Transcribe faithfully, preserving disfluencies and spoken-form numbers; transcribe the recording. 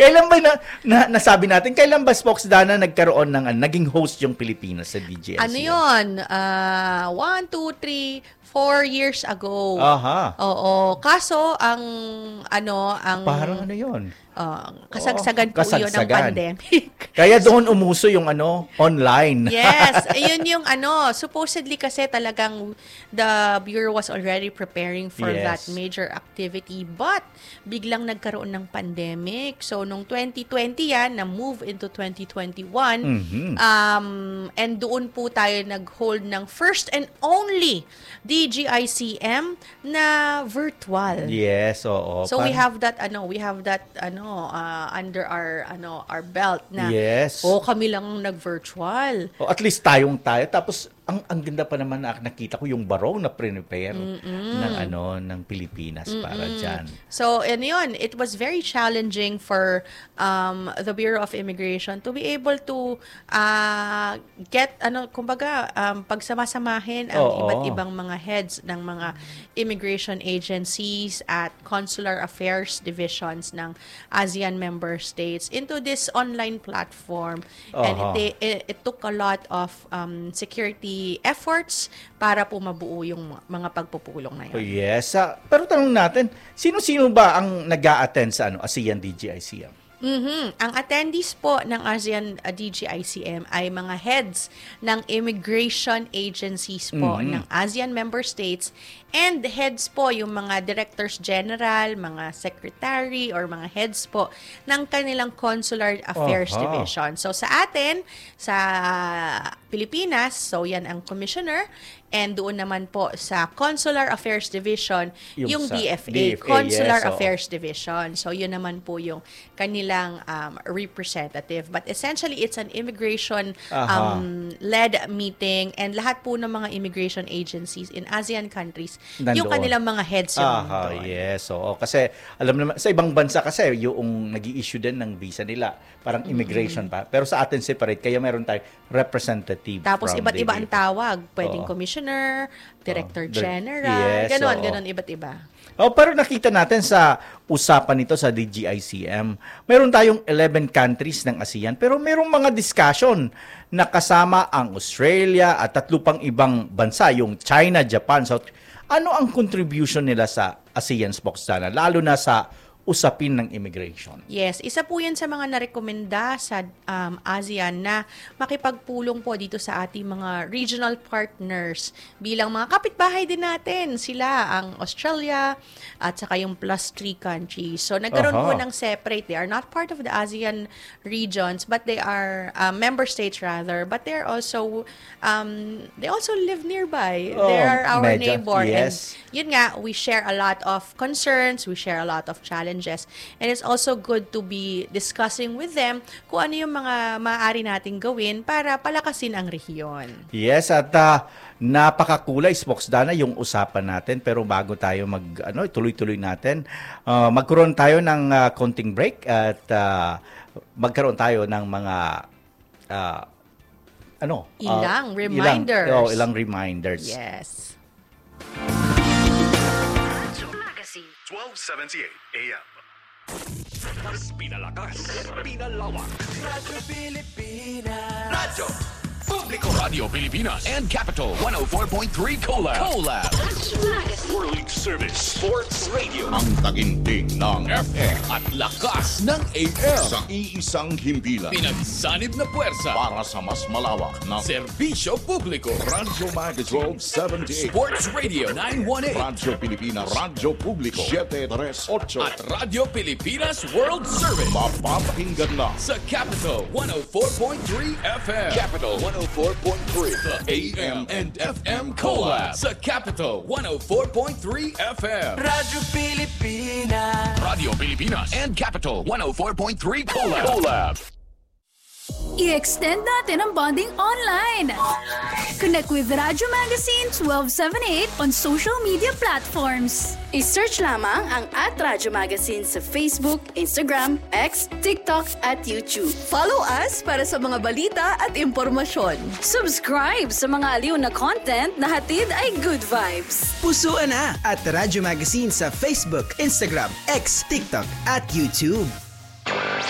Kailan ba na, na nasabi natin, kailan ba Spokes Dana nagkaroon ng, uh, naging host yung Pilipinas sa D J I C M? Ano yun? Uh, one, two, three, four years ago. Aha. Oo. Kaso, ang, ano, ang... Parang ano yun? Uh, kasagsagan Oo, po yun ng kasagsagan. pandemic. Kaya doon umuso yung ano, online. Yes, ayun yung ano, supposedly kasi talagang the Bureau was already preparing for Yes. that major activity, but biglang nagkaroon ng pandemic. So nung twenty twenty yan, na move into twenty twenty-one, Mhm. um, and doon po tayo nag-hold ng first and only D G I C M na virtual. Yes, oo. So we Parang- have that ano, we have that ano uh, under our ano our belt na Yes. oh kami lang nag-virtual. O at least tayong tayo. Tapos, ang ang ganda pa naman na nakita ko yung barong na prepare ng ano ng Pilipinas para diyan. So, and yun, it was very challenging for um, the Bureau of Immigration to be able to uh, get, ano, kumbaga, um, pagsamasamahin ang Oo. iba't ibang mga heads ng mga immigration agencies at consular affairs divisions ng ASEAN member states into this online platform. And Aha. it, it, it took a lot of um, security efforts para po mabuo yung mga pagpupulong na Oh, yun. yes. Ah, pero tanong natin, sino-sino ba ang nag-a-attend sa ano ASEAN D J I C M? Mhm. Ang attendees po ng ASEAN uh, D J I C M ay mga heads ng immigration agencies po Mhm. ng ASEAN member states, and heads po yung mga directors general, mga secretary or mga heads po ng kanilang consular affairs Aha. division. So sa atin, sa Pilipinas, so yan ang commissioner, and doon naman po sa Consular Affairs Division, Yung yung, sa D F A, D F A, Consular yes, oo. Affairs Division. So yun naman po yung kanilang um, representative. But essentially, it's an immigration Aha. um, led meeting, and lahat po ng mga immigration agencies in ASEAN countries, Nandoon. yung kanilang mga heads yung Aha, nandoon. yes. Oo, kasi alam naman sa ibang bansa kasi yung nag-i-issue din ng visa nila, parang immigration pa. Pero sa atin separate, kaya meron tayong representative Tapos from iba't the iba ang tawag. Pwedeng Oo. commissioner, director Oh, dir- general, yes, ganon, oo. ganon, iba't iba. Oh, pero nakita natin sa usapan nito sa D G I C M, meron tayong eleven countries ng ASEAN, pero merong mga discussion na kasama ang Australia at tatlo pang ibang bansa, yung China, Japan, South. Ano ang contribution nila sa ASEAN Spokes Dana, lalo na sa usapin ng immigration? Yes, isa po yan sa mga narekomenda sa um, ASEAN na makipagpulong po dito sa ating mga regional partners bilang mga kapitbahay din natin. Sila ang Australia at saka yung plus three countries. So nagkaroon Aha. po ng separate. They are not part of the ASEAN regions, but they are uh, member states rather, but they're also um, they also live nearby. Oh, they are our medyo, neighbor. yes. And yun nga, we share a lot of concerns, we share a lot of challenges, and it's also good to be discussing with them kung ano yung mga maaari nating gawin para palakasin ang rehiyon. Yes, at uh, napakakulay, Spokes Dana, yung usapan natin. Pero bago tayo mag, ano, tuloy-tuloy natin, uh, magkaroon tayo ng uh, konting break at uh, magkaroon tayo ng mga uh, ano? uh, Ilang reminders. Ilang, oh, ilang reminders. Yes. twelve seventy-eight A M. Mas pinalakas, pinalawak. Radyo Pilipinas. Radyo Publiko. Radio Pilipinas and Capital one oh four point three Collab. Collab. Whirling Service Sports Radio. Ang tagintig ng F M at lakas ng A M. Sa iisang himpilan. Pinagsanib na puwersa para sa mas malawak na serbisyo publiko. Radyo Magazine twelve seventy-eight. Sports Radio nine eighteen. Radyo Pilipinas. Radyo Publiko seven thirty-eight. At Radyo Pilipinas World Service. Mapapakinggan na sa Capital one oh four point three F M. Capital one oh four point three. The A M and F M Collab sa Capital one oh four point three F M. Radyo Pilipinas. Radio Pilipinas and Capital one oh four point three Collab. Collab. I-extend natin ang bonding online. Connect with Radyo Magazine twelve seventy-eight on social media platforms. I-search lamang ang at Radyo Magazine sa Facebook, Instagram, X, TikTok at YouTube. Follow us para sa mga balita at impormasyon. Subscribe sa mga aliw na content na hatid ay good vibes. Pusuan na at Radyo Magazine sa Facebook, Instagram, X, TikTok at YouTube.